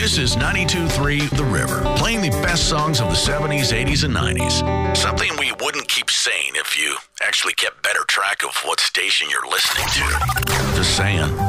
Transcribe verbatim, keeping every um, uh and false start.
This is ninety-two point three The River, playing the best songs of the seventies, eighties, and nineties. Something we wouldn't keep saying if you actually kept better track of what station you're listening to. Just saying.